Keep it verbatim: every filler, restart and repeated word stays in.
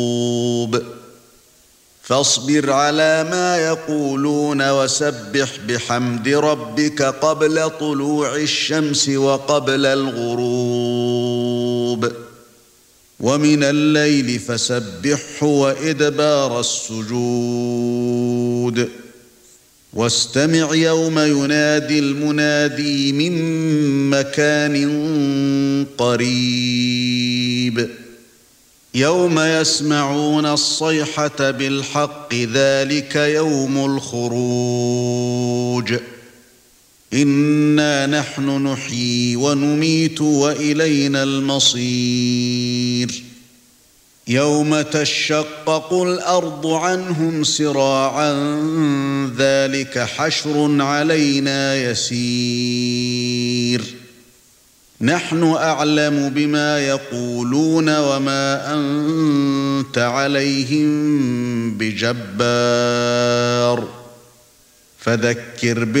فاصبر على ما يقولون وسبح بحمد ربك قبل طلوع الشمس وقبل الغروب ومن الليل فسبحه وإدبار السجود واستمع يوم ينادي المنادي من مكان قريب يوم يسمعون الصيحة بالحق ذلك يوم الخروج إنا نحن نحيي ونميت وإلينا المصير يوم تشقق الأرض عنهم سراعا ذلك حشر علينا يسير نحن أعلم بما يقولون وما أنت عليهم بجبار فذكر